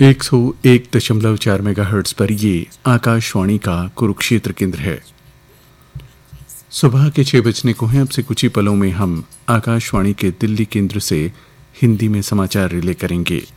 101.4 megahertz पर ये आकाशवाणी का कुरुक्षेत्र केंद्र है। सुबह के 6 बजने को हैं। अब से कुछ ही पलों में हम आकाशवाणी के दिल्ली केंद्र से हिंदी में समाचार रिले करेंगे।